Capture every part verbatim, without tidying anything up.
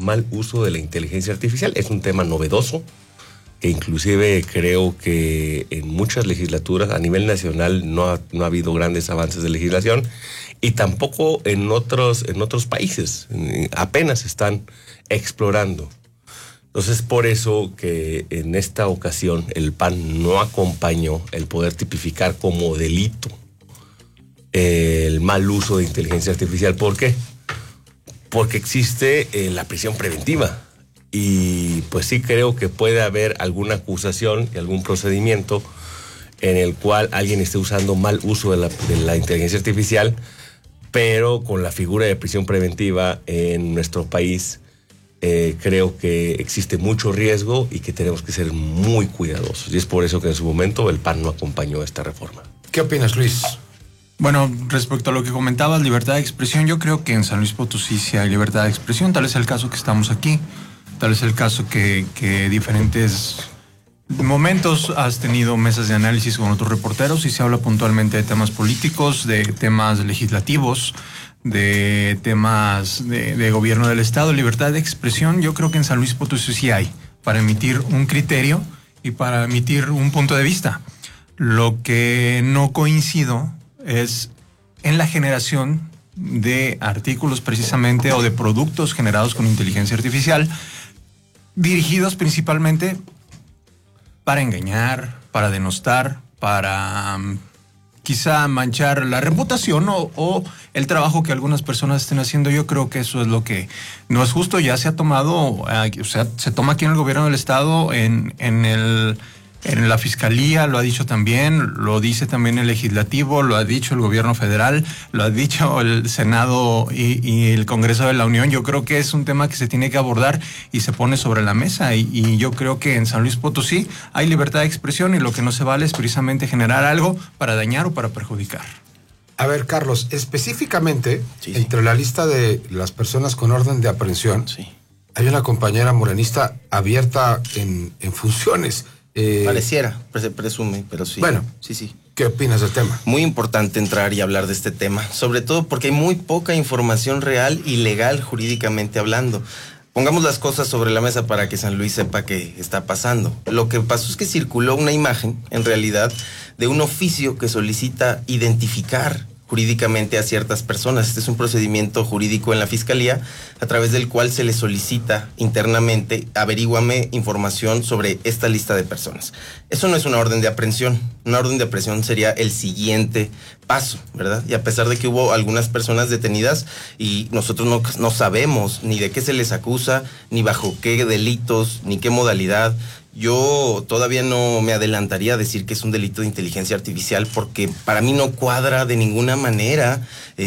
mal uso de la inteligencia artificial. Es un tema novedoso, que inclusive creo que en muchas legislaturas a nivel nacional no ha, no ha habido grandes avances de legislación, y tampoco en otros, en otros países. Apenas están explorando. Entonces, por eso que en esta ocasión el P A N no acompañó el poder tipificar como delito el mal uso de inteligencia artificial. ¿Por qué? Porque existe eh, la prisión preventiva. Y pues sí creo que puede haber alguna acusación y algún procedimiento en el cual alguien esté usando mal uso de la, de la inteligencia artificial, pero con la figura de prisión preventiva en nuestro país eh, creo que existe mucho riesgo y que tenemos que ser muy cuidadosos. Y es por eso que en su momento el P A N no acompañó esta reforma. ¿Qué opinas, Luis? Bueno, respecto a lo que comentabas, libertad de expresión, yo creo que en San Luis Potosí sí hay libertad de expresión. Tal es el caso que estamos aquí. Tal es el caso que, que diferentes momentos has tenido mesas de análisis con otros reporteros y se habla puntualmente de temas políticos, de temas legislativos, de temas de, de gobierno del Estado. Libertad de expresión, yo creo que en San Luis Potosí sí hay, para emitir un criterio y para emitir un punto de vista. Lo que no coincido es en la generación de artículos precisamente o de productos generados con inteligencia artificial, dirigidos principalmente para engañar, para denostar, para um, quizá manchar la reputación o, o el trabajo que algunas personas estén haciendo. Yo creo que eso es lo que no es justo. Ya se ha tomado, uh, o sea, se toma aquí en el gobierno del Estado, en, en el... En la Fiscalía lo ha dicho también, lo dice también el Legislativo, lo ha dicho el Gobierno Federal, lo ha dicho el Senado y, y el Congreso de la Unión. Yo creo que es un tema que se tiene que abordar y se pone sobre la mesa. Y, y yo creo que en San Luis Potosí hay libertad de expresión y lo que no se vale es precisamente generar algo para dañar o para perjudicar. A ver, Carlos, específicamente, sí, entre sí. la lista de las personas con orden de aprehensión, Sí. hay una compañera morenista abierta en, en funciones. Eh, Pareciera, se presume, pero sí. Bueno, sí, sí. ¿Qué opinas del tema? Muy importante entrar y hablar de este tema, sobre todo porque hay muy poca información real y legal jurídicamente hablando. Pongamos las cosas sobre la mesa para que San Luis sepa qué está pasando. Lo que pasó es que circuló una imagen, en realidad, de un oficio que solicita identificar jurídicamente a ciertas personas. Este es un procedimiento jurídico en la Fiscalía a través del cual se le solicita internamente: averíguame información sobre esta lista de personas. Eso no es una orden de aprehensión. Una orden de aprehensión sería el siguiente paso, ¿verdad? Y a pesar de que hubo algunas personas detenidas y nosotros no, no sabemos ni de qué se les acusa, ni bajo qué delitos, ni qué modalidad, yo todavía no me adelantaría a decir que es un delito de inteligencia artificial, porque para mí no cuadra de ninguna manera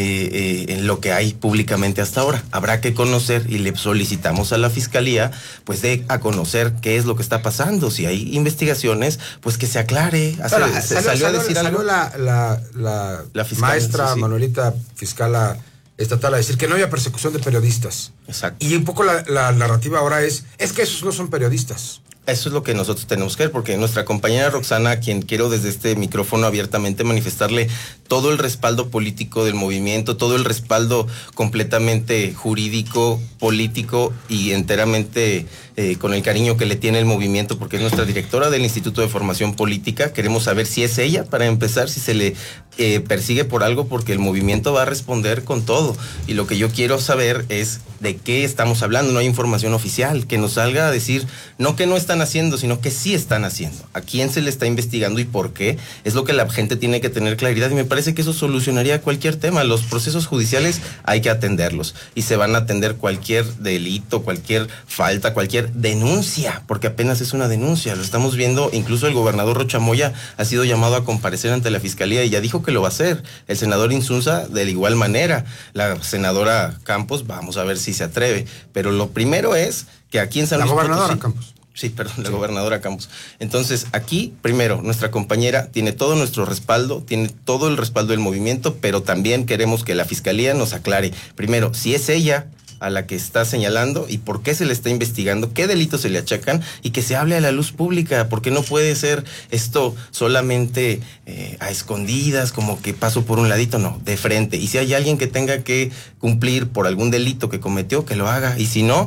eh, eh, en lo que hay públicamente hasta ahora. Habrá que conocer y le solicitamos a la Fiscalía pues de a conocer qué es lo que está pasando. Si hay investigaciones, pues que se aclare. Hace, Ahora, se salió, salió salió, a decir salió algo. la, la, la, La fiscal, maestra sí, sí. Manuelita, fiscala estatal, a decir que no había persecución de periodistas. Exacto. Y un poco la, la narrativa ahora es, es que esos no son periodistas. Eso es lo que nosotros tenemos que ver, porque nuestra compañera Roxana, a quien quiero desde este micrófono abiertamente manifestarle todo el respaldo político del movimiento, todo el respaldo completamente jurídico, político y enteramente eh, con el cariño que le tiene el movimiento, porque es nuestra directora del Instituto de Formación Política. Queremos saber si es ella, para empezar, si se le eh, persigue por algo, porque el movimiento va a responder con todo. Y lo que yo quiero saber es de qué estamos hablando. No hay información oficial que nos salga a decir, no que no están haciendo, sino que sí están haciendo. ¿A quién se le está investigando y por qué? Es lo que la gente tiene que tener claridad, y me parece que eso solucionaría cualquier tema. Los procesos judiciales hay que atenderlos y se van a atender cualquier delito, cualquier falta, cualquier denuncia, porque apenas es una denuncia. Lo estamos viendo, incluso el gobernador Rocha Moya ha sido llamado a comparecer ante la Fiscalía y ya dijo que lo va a hacer. El senador Insunza de igual manera. La senadora Campos, vamos a ver si se atreve. Pero lo primero es que aquí en San Luis La gobernadora Potosí, Campos. Sí, perdón, la Sí. gobernadora Campos. Entonces, aquí, primero, nuestra compañera tiene todo nuestro respaldo, tiene todo el respaldo del movimiento, pero también queremos que la Fiscalía nos aclare, primero, si es ella a la que está señalando y por qué se le está investigando, qué delitos se le achacan, y que se hable a la luz pública, porque no puede ser esto solamente eh, a escondidas, como que paso por un ladito, no, de frente. Y si hay alguien que tenga que cumplir por algún delito que cometió, que lo haga, y si no,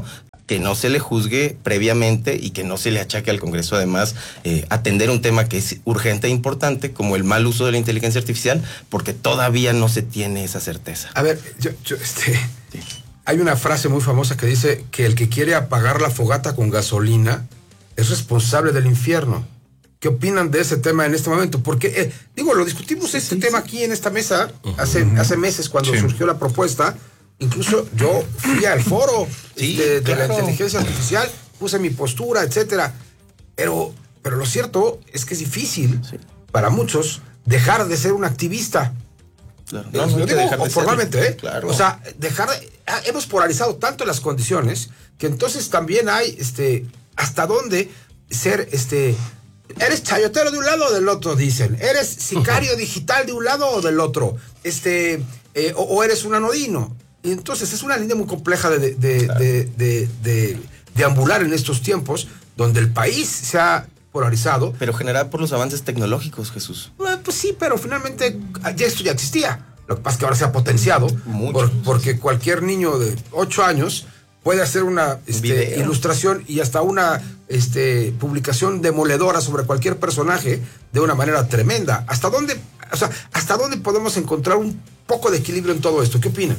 que no se le juzgue previamente y que no se le achaque al Congreso, además, eh, atender un tema que es urgente e importante, como el mal uso de la inteligencia artificial, porque todavía no se tiene esa certeza. A ver, yo, yo este, sí. Hay una frase muy famosa que dice que el que quiere apagar la fogata con gasolina es responsable del infierno. ¿Qué opinan de ese tema en este momento? Porque, eh, digo, lo discutimos este sí, tema sí. aquí en esta mesa uh-huh. hace, hace meses cuando sí. surgió la propuesta. Incluso yo fui al foro sí, este, claro. de la inteligencia artificial, puse mi postura, etcétera. Pero, pero lo cierto es que es difícil sí. para muchos dejar de ser un activista. Claro. No, no, lo digo de formalmente, ¿eh? Claro. O sea, dejar de, hemos polarizado tanto las condiciones que entonces también hay este, hasta dónde ser este. Eres chayotero de un lado o del otro, dicen. Eres sicario digital de un lado o del otro. Este, eh, o, o eres un anodino. Y entonces es una línea muy compleja de, de, de, claro. de, de, de, de ambular en estos tiempos, donde el país se ha polarizado. Pero generada por los avances tecnológicos, Jesús. Bueno, pues sí, pero finalmente ya esto ya existía. Lo que pasa es que ahora se ha potenciado. Por, porque cualquier niño de ocho años puede hacer una este, ilustración y hasta una este, publicación demoledora sobre cualquier personaje de una manera tremenda. ¿Hasta dónde, o sea, hasta dónde podemos encontrar un poco de equilibrio en todo esto? ¿Qué opinan?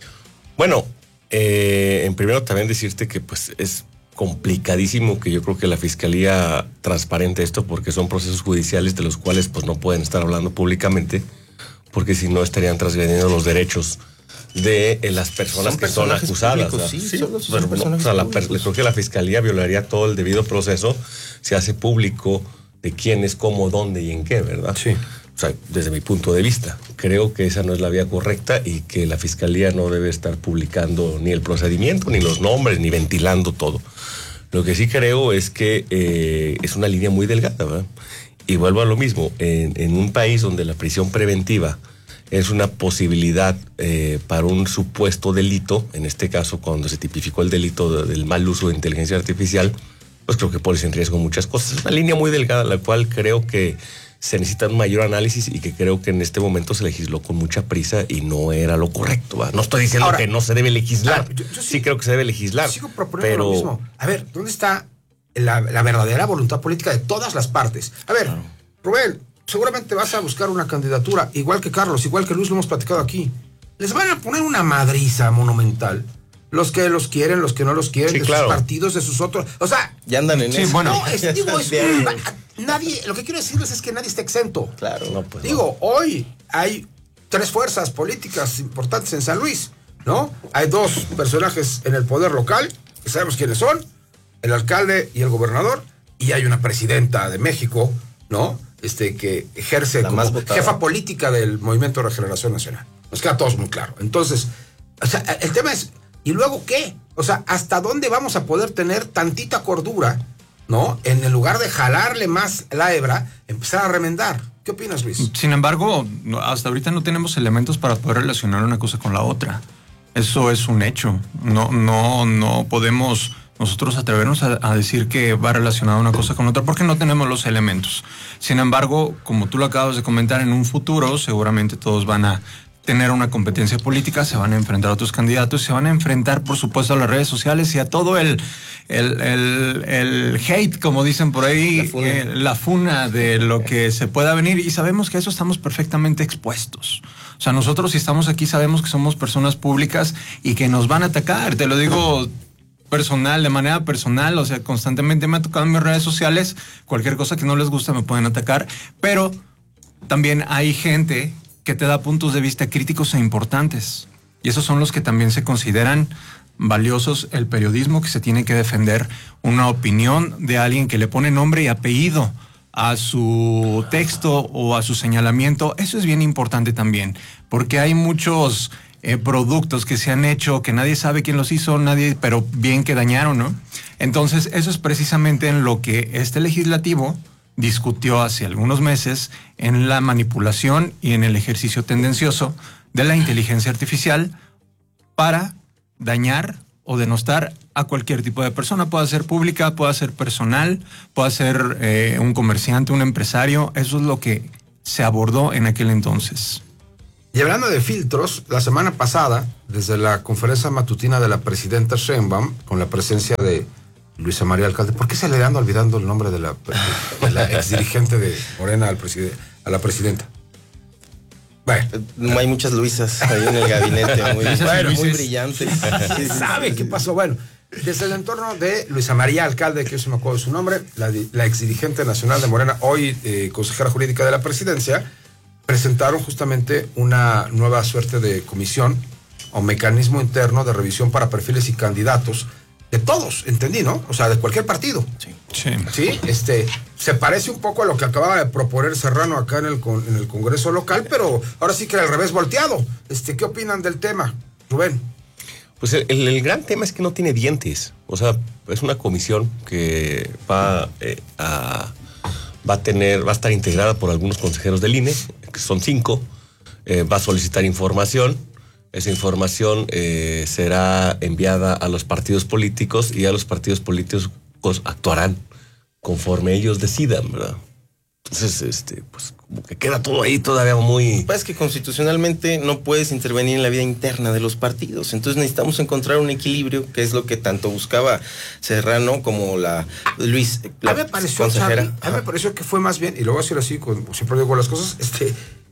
Bueno, eh, en primero también decirte que pues es complicadísimo que yo creo que la Fiscalía transparente esto, porque son procesos judiciales de los cuales pues no pueden estar hablando públicamente, porque si no estarían transgrediendo los derechos de eh, las personas son que son acusadas. Públicos, sí, sí, son, son bueno, no, o sea, la, creo que la Fiscalía violaría todo el debido proceso, se hace público de quién es, cómo, dónde y en qué, ¿verdad? Sí. O sea, desde mi punto de vista, creo que esa no es la vía correcta y que la Fiscalía no debe estar publicando ni el procedimiento, ni los nombres, ni ventilando todo. Lo que sí creo es que eh, es una línea muy delgada, ¿verdad? Y vuelvo a lo mismo, en, en un país donde la prisión preventiva es una posibilidad eh, para un supuesto delito, en este caso cuando se tipificó el delito de, del mal uso de inteligencia artificial, pues creo que pone en riesgo muchas cosas. Es una línea muy delgada, la cual creo que se necesita un mayor análisis y que creo que en este momento se legisló con mucha prisa y no era lo correcto, ¿va? No estoy diciendo ahora, que no se debe legislar, ahora, yo, yo sí, sí creo que se debe legislar. Sigo proponiendo pero... lo mismo. A ver, ¿dónde está la, la verdadera voluntad política de todas las partes? A ver, claro. Rubén, seguramente vas a buscar una candidatura, igual que Carlos, igual que Luis, lo hemos platicado aquí. Les van a poner una madriza monumental. Los que los quieren, los que no los quieren, sí, de claro. sus partidos, de sus otros. O sea, ya andan en sí, eso. Bueno, no, es, digo, es, nadie, lo que quiero decirles es que nadie está exento. Claro, no, pues, digo, no. Hoy hay tres fuerzas políticas importantes en San Luis, ¿no? Hay dos personajes en el poder local, que sabemos quiénes son, el alcalde y el gobernador, y hay una presidenta de México, ¿no? Este, que ejerce la como jefa política del Movimiento de Regeneración Nacional. Nos queda a todos muy claro. Entonces, o sea, el tema es, ¿y luego qué? O sea, ¿hasta dónde vamos a poder tener tantita cordura, ¿no? En el lugar de jalarle más la hebra, empezar a remendar. ¿Qué opinas, Luis? Sin embargo, hasta ahorita no tenemos elementos para poder relacionar una cosa con la otra. Eso es un hecho. No, no, no podemos nosotros atrevernos a, a decir que va relacionada una cosa con otra porque no tenemos los elementos. Sin embargo, como tú lo acabas de comentar, en un futuro seguramente todos van a tener una competencia política, se van a enfrentar a otros candidatos, se van a enfrentar, por supuesto, a las redes sociales y a todo el, el, el, el hate, como dicen por ahí, la funa. Eh, la funa de lo que se pueda venir, y sabemos que a eso estamos perfectamente expuestos. O sea, nosotros si estamos aquí sabemos que somos personas públicas y que nos van a atacar, te lo digo personal, de manera personal, o sea, constantemente me ha tocado en mis redes sociales, cualquier cosa que no les gusta me pueden atacar, pero también hay gente que te da puntos de vista críticos e importantes. Y esos son los que también se consideran valiosos. El periodismo, que se tiene que defender una opinión de alguien que le pone nombre y apellido a su texto o a su señalamiento. Eso es bien importante también, porque hay muchos eh, productos que se han hecho que nadie sabe quién los hizo, nadie, pero bien que dañaron, ¿no? Entonces, eso es precisamente en lo que este legislativo discutió hace algunos meses en la manipulación y en el ejercicio tendencioso de la inteligencia artificial para dañar o denostar a cualquier tipo de persona. Puede ser pública, puede ser personal, puede ser eh, un comerciante, un empresario. Eso es lo que se abordó en aquel entonces. Y hablando de filtros, la semana pasada, desde la conferencia matutina de la presidenta Sheinbaum, con la presencia de Luisa María Alcalde, ¿por qué se le anda olvidando el nombre de la, de la exdirigente de Morena al preside, a la presidenta? Bueno. No hay muchas Luisas ahí en el gabinete, muy, bueno, muy brillantes. Sí, ¿sabe qué pasó? Bueno, desde el entorno de Luisa María Alcalde, que yo se me acuerdo de su nombre, la, la exdirigente nacional de Morena, hoy eh, consejera jurídica de la presidencia, presentaron justamente una nueva suerte de comisión o mecanismo interno de revisión para perfiles y candidatos de todos, entendí, ¿no? O sea, de cualquier partido. Sí. Sí. Sí, este, se parece un poco a lo que acababa de proponer Serrano acá en el, en el Congreso local, pero ahora sí que al revés volteado. Este, ¿qué opinan del tema, Rubén? Pues el, el, el gran tema es que no tiene dientes. O sea, es una comisión que va eh, a... va a tener, va a estar integrada por algunos consejeros del I N E, que son cinco, eh, va a solicitar información, esa información eh, será enviada a los partidos políticos y a los partidos políticos actuarán conforme ellos decidan, ¿verdad? Entonces, este, pues como que queda todo ahí todavía muy... Pues es que constitucionalmente no puedes intervenir en la vida interna de los partidos, entonces necesitamos encontrar un equilibrio, que es lo que tanto buscaba Serrano como la Luis, la a mí me pareció, consejera. Charlie, a mí me pareció que fue más bien, y lo voy a decir así, como siempre digo las cosas, este,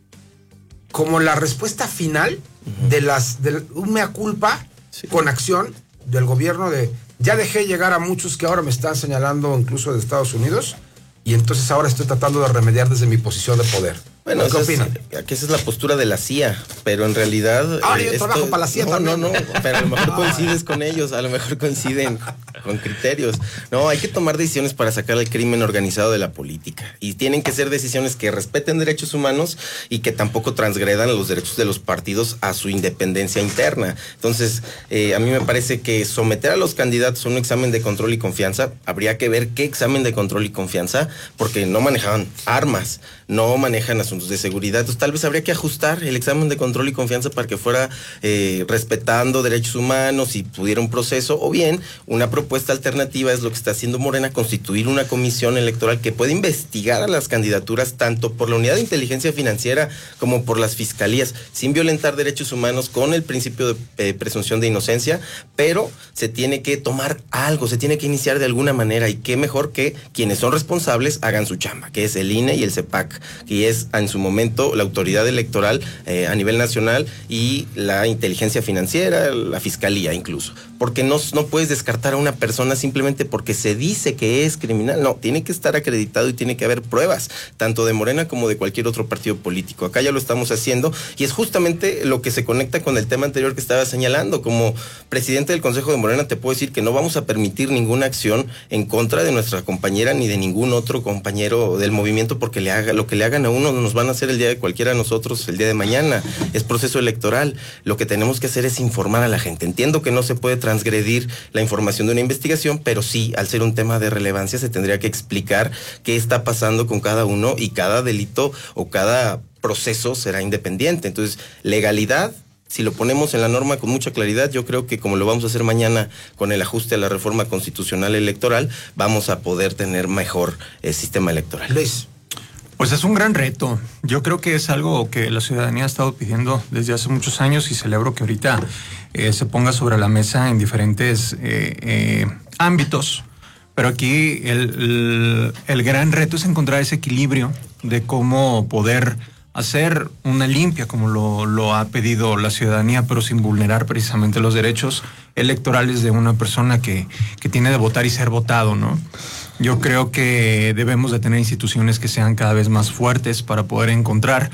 como la respuesta final uh-huh. de las, de un mea culpa sí. con acción del gobierno de, ya dejé llegar a muchos que ahora me están señalando incluso de Estados Unidos, y entonces ahora estoy tratando de remediar desde mi posición de poder. Bueno, ¿qué opinan? Es, que esa es la postura de la C I A, pero en realidad... Ahora eh, yo esto, trabajo para la C I A no, también. No, no, pero a lo mejor coincides con ellos, a lo mejor coinciden con criterios. No, hay que tomar decisiones para sacar el crimen organizado de la política. Y tienen que ser decisiones que respeten derechos humanos y que tampoco transgredan los derechos de los partidos a su independencia interna. Entonces, eh, a mí me parece que someter a los candidatos a un examen de control y confianza, habría que ver qué examen de control y confianza, porque no manejaban armas, no manejan asuntos de seguridad. Entonces, tal vez habría que ajustar el examen de control y confianza para que fuera eh, respetando derechos humanos y pudiera un proceso, o bien una propuesta alternativa es lo que está haciendo Morena, constituir una comisión electoral que pueda investigar a las candidaturas tanto por la unidad de inteligencia financiera como por las fiscalías, sin violentar derechos humanos, con el principio de eh, presunción de inocencia, pero se tiene que tomar algo, se tiene que iniciar de alguna manera, y qué mejor que quienes son responsables hagan su chamba, que es el I N E y el CEPAC, que es en su momento la autoridad electoral eh, a nivel nacional, y la inteligencia financiera, la fiscalía incluso, porque no, no puedes descartar a una persona simplemente porque se dice que es criminal. No, tiene que estar acreditado y tiene que haber pruebas, tanto de Morena como de cualquier otro partido político. Acá ya lo estamos haciendo, y es justamente lo que se conecta con el tema anterior que estaba señalando. Como presidente del Consejo de Morena te puedo decir que no vamos a permitir ninguna acción en contra de nuestra compañera ni de ningún otro compañero del movimiento, porque le haga, lo que le hagan a uno nos van a hacer el día de cualquiera de nosotros el día de mañana. Es proceso electoral. Lo que tenemos que hacer es informar a la gente. Entiendo que no se puede transgredir la información de una investigación, pero sí, al ser un tema de relevancia, se tendría que explicar qué está pasando con cada uno, y cada delito o cada proceso será independiente. Entonces, legalidad, si lo ponemos en la norma con mucha claridad, yo creo que como lo vamos a hacer mañana con el ajuste a la reforma constitucional electoral, vamos a poder tener mejor eh, sistema electoral. Luis. Pues es un gran reto. Yo creo que es algo que la ciudadanía ha estado pidiendo desde hace muchos años, y celebro que ahorita eh, se ponga sobre la mesa en diferentes eh, eh, ámbitos. Pero aquí el, el, el gran reto es encontrar ese equilibrio de cómo poder hacer una limpia, como lo, lo ha pedido la ciudadanía, pero sin vulnerar precisamente los derechos electorales de una persona que, que tiene de votar y ser votado, ¿no? Yo creo que debemos de tener instituciones que sean cada vez más fuertes para poder encontrar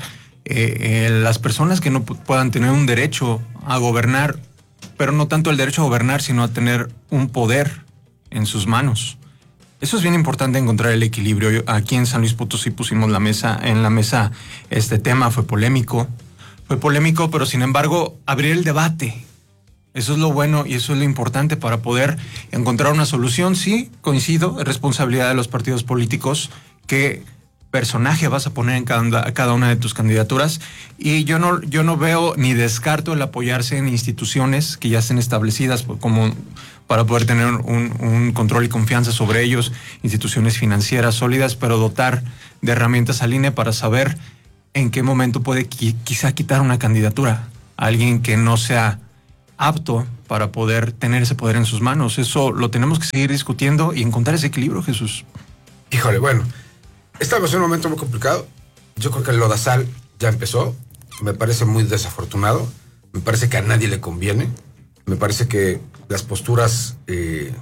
eh, eh, las personas que no p- puedan tener un derecho a gobernar, pero no tanto el derecho a gobernar, sino a tener un poder en sus manos. Eso es bien importante, encontrar el equilibrio. Yo, aquí en San Luis Potosí pusimos la mesa, en la mesa este tema, fue polémico, fue polémico, pero sin embargo abrir el debate. Eso es lo bueno y eso es lo importante para poder encontrar una solución. Sí, coincido, es responsabilidad de los partidos políticos qué personaje vas a poner en cada, cada una de tus candidaturas, y yo no, yo no veo ni descarto el apoyarse en instituciones que ya estén establecidas como para poder tener un, un control y confianza sobre ellos, instituciones financieras sólidas, pero dotar de herramientas al I N E para saber en qué momento puede qui- quizá quitar una candidatura a alguien que no sea apto para poder tener ese poder en sus manos. Eso lo tenemos que seguir discutiendo y encontrar ese equilibrio, Jesús. Híjole, bueno, estamos en un momento muy complicado. Yo creo que el lodazal ya empezó. Me parece muy desafortunado. Me parece que a nadie le conviene. Me parece que las posturas eh,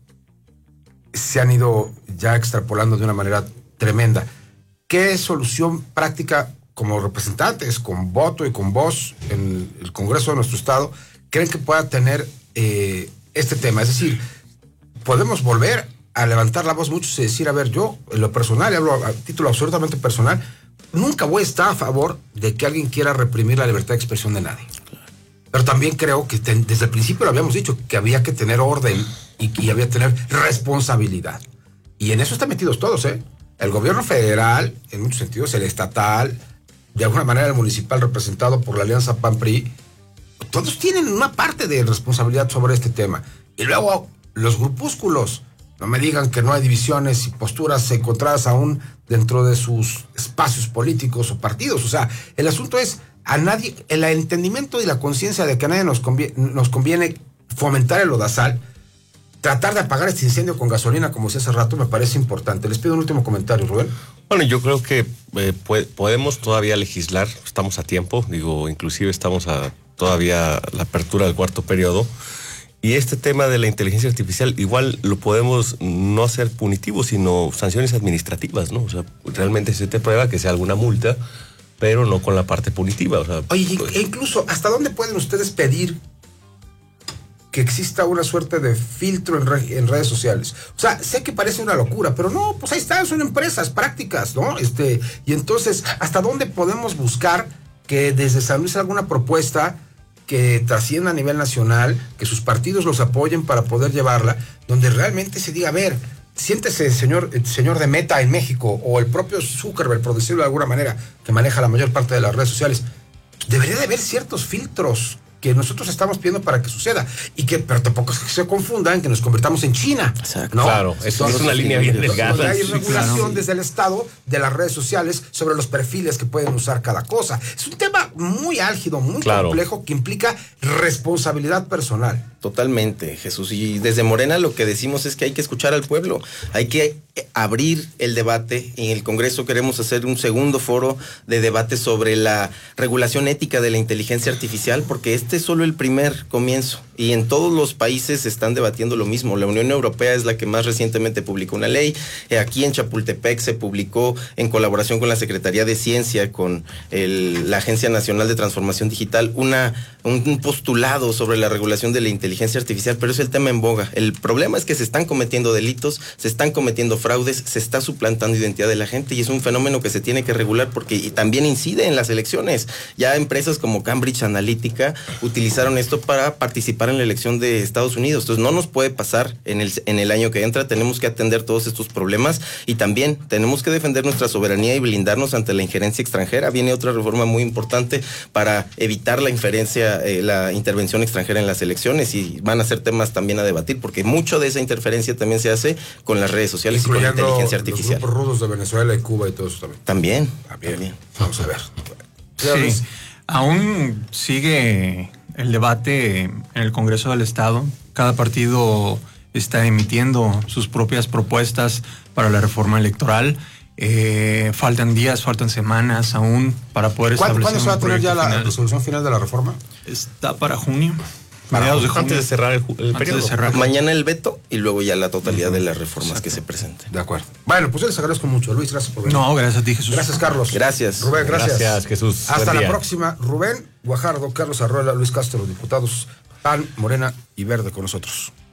se han ido ya extrapolando de una manera tremenda. ¿Qué solución práctica como representantes, con voto y con voz en el Congreso de nuestro estado, creen que pueda tener eh, este tema? Es decir, podemos volver a levantar la voz muchos y decir, a ver, yo en lo personal, y hablo a título absolutamente personal, nunca voy a estar a favor de que alguien quiera reprimir la libertad de expresión de nadie. Pero también creo que ten, desde el principio lo habíamos dicho, que había que tener orden y que había que tener responsabilidad. Y en eso están metidos todos, ¿eh? El gobierno federal, en muchos sentidos, el estatal, de alguna manera el municipal representado por la alianza P A N-P R I, todos tienen una parte de responsabilidad sobre este tema. Y luego los grupúsculos, no me digan que no hay divisiones y posturas encontradas aún dentro de sus espacios políticos o partidos. O sea, el asunto es a nadie, el entendimiento y la conciencia de que a nadie nos conviene, nos conviene fomentar el lodazal. Tratar de apagar este incendio con gasolina, como decía hace rato, me parece importante. Les pido un último comentario, Rubén. Bueno, yo creo que eh, puede, podemos todavía legislar, estamos a tiempo, digo, inclusive estamos a todavía la apertura del cuarto periodo, y este tema de la inteligencia artificial igual lo podemos no hacer punitivo, sino sanciones administrativas, ¿no? O sea, realmente si se te prueba que sea alguna multa, pero no con la parte punitiva. O sea, Oye, pues, e incluso, ¿hasta dónde pueden ustedes pedir que exista una suerte de filtro en, re, en redes sociales? O sea, sé que parece una locura, pero no, pues ahí están, son empresas prácticas, ¿no? Este, y entonces, ¿hasta dónde podemos buscar que desde San Luis alguna propuesta que trascienda a nivel nacional, que sus partidos los apoyen para poder llevarla, donde realmente se diga, a ver, siéntese señor, el señor de Meta en México, o el propio Zuckerberg, por decirlo de alguna manera, que maneja la mayor parte de las redes sociales, debería de haber ciertos filtros que nosotros estamos pidiendo para que suceda, y que, pero tampoco se confundan que nos convertamos en China. Exacto. ¿no? Claro, eso es una línea bien delgada. Hay Sí, regulación claro. desde el Estado de las redes sociales sobre los perfiles que pueden usar cada cosa. Es un tema muy álgido, muy Claro. complejo, que implica responsabilidad personal. Totalmente, Jesús. Y desde Morena lo que decimos es que hay que escuchar al pueblo, hay que abrir el debate. En el Congreso queremos hacer un segundo foro de debate sobre la regulación ética de la inteligencia artificial, porque este es solo el primer comienzo. Y en todos los países se están debatiendo lo mismo. La Unión Europea es la que más recientemente publicó una ley. Eh, aquí en Chapultepec se publicó en colaboración con la Secretaría de Ciencia, con el, la Agencia Nacional de Transformación Digital, una, un, un postulado sobre la regulación de la inteligencia artificial, pero es el tema en boga. El problema es que se están cometiendo delitos, se están cometiendo fraudes, se está suplantando identidad de la gente, y es un fenómeno que se tiene que regular porque y también incide en las elecciones. Ya empresas como Cambridge Analytica utilizaron esto para participar en la elección de Estados Unidos. Entonces no nos puede pasar en el, en el año que entra. Tenemos que atender todos estos problemas, y también tenemos que defender nuestra soberanía y blindarnos ante la injerencia extranjera. Viene otra reforma muy importante para evitar la inferencia, eh, la intervención extranjera en las elecciones, y van a ser temas también a debatir, porque mucho de esa interferencia también se hace con las redes sociales y con la inteligencia artificial. Los grupos rudos de Venezuela y Cuba y todo eso también. También, También. también. Vamos a ver. Sí, aún sigue el debate en el Congreso del Estado. Cada partido está emitiendo sus propias propuestas para la reforma electoral. Eh, faltan días, faltan semanas aún para poder ¿Cuándo, establecer ¿cuándo se va a un tener ya proyecto la final. resolución final de la reforma? Está para junio. Para mediados de Antes junio. de cerrar el, ju- el Antes periodo. de cerrar. Mañana el veto y luego ya la totalidad de las reformas que se presenten. De acuerdo. Bueno, pues yo les agradezco mucho. Luis, gracias por venir. No, gracias a ti, Jesús. Gracias, Carlos. Gracias. Rubén, gracias. Gracias, Jesús. Hasta Buen la día. próxima. Rubén Guajardo, Carlos Arruela, Luis Castro, diputados P A N, Morena y Verde con nosotros.